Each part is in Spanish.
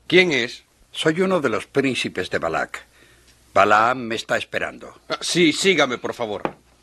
¿Quién es? Soy uno de los príncipes de Balac. Balaam me está esperando. Sí, sígame, por favor.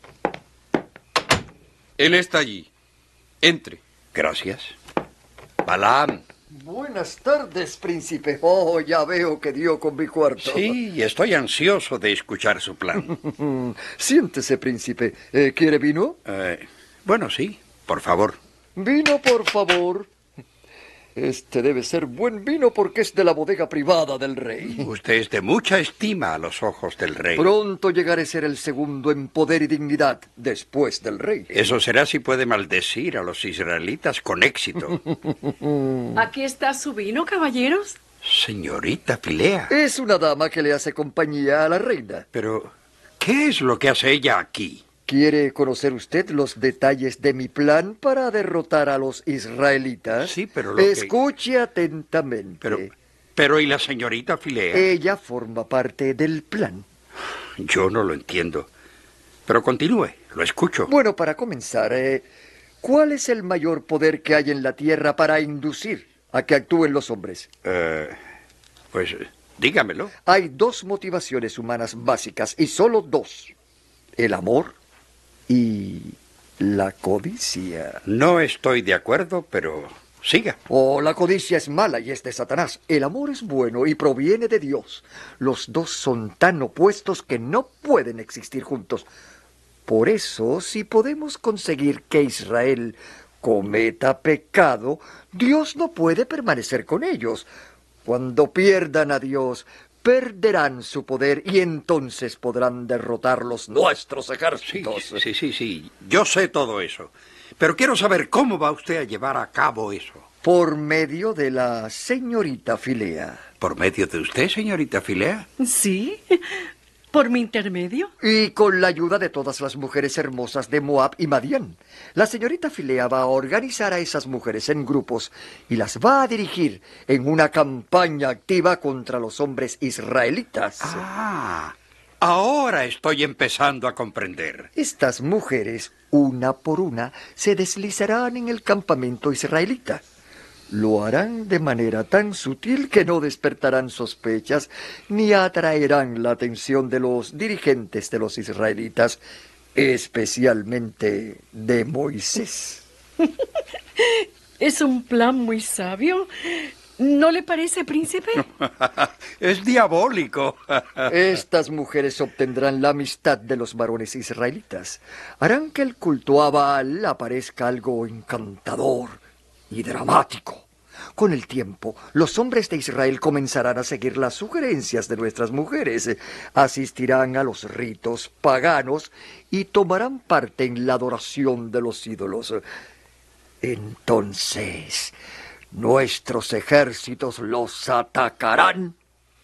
Él está allí. Entre. Gracias. Balaam. Buenas tardes, príncipe. Oh, ya veo que dio con mi cuarto. Sí, estoy ansioso de escuchar su plan. Siéntese, príncipe. ¿Quiere vino? Bueno, sí, por favor. Vino, por favor. Este debe ser buen vino porque es de la bodega privada del rey. Usted es de mucha estima a los ojos del rey. Pronto llegaré a ser el segundo en poder y dignidad después del rey. Eso será si puede maldecir a los israelitas con éxito. Aquí está su vino, caballeros. Señorita Filea. Es una dama que le hace compañía a la reina. Pero, ¿qué es lo que hace ella aquí? ¿Quiere conocer usted los detalles de mi plan para derrotar a los israelitas? Sí, pero Escuche atentamente. Pero ¿y la señorita Filea? Ella forma parte del plan. Yo no lo entiendo. Pero continúe, lo escucho. Bueno, para comenzar, ¿cuál es el mayor poder que hay en la tierra para inducir a que actúen los hombres? Pues dígamelo. Hay dos motivaciones humanas básicas, y solo dos. El amor y la codicia. No estoy de acuerdo, pero siga. La codicia es mala y es de Satanás. El amor es bueno y proviene de Dios. Los dos son tan opuestos que no pueden existir juntos. Por eso, si podemos conseguir que Israel cometa pecado, Dios no puede permanecer con ellos. Cuando pierdan a Dios, perderán su poder y entonces podrán derrotarlos nuestros ejércitos. Sí. Yo sé todo eso. Pero quiero saber cómo va usted a llevar a cabo eso. Por medio de la señorita Filea. ¿Por medio de usted, señorita Filea? Sí, por mi intermedio. Y con la ayuda de todas las mujeres hermosas de Moab y Madián. La señorita Filea va a organizar a esas mujeres en grupos y las va a dirigir en una campaña activa contra los hombres israelitas. Ahora estoy empezando a comprender. Estas mujeres, una por una, se deslizarán en el campamento israelita. Lo harán de manera tan sutil que no despertarán sospechas ni atraerán la atención de los dirigentes de los israelitas, especialmente de Moisés. Es un plan muy sabio. ¿No le parece, príncipe? Es diabólico. Estas mujeres obtendrán la amistad de los varones israelitas. Harán que el culto a Baal aparezca algo encantador y dramático. Con el tiempo, los hombres de Israel comenzarán a seguir las sugerencias de nuestras mujeres, asistirán a los ritos paganos y tomarán parte en la adoración de los ídolos. Entonces, nuestros ejércitos los atacarán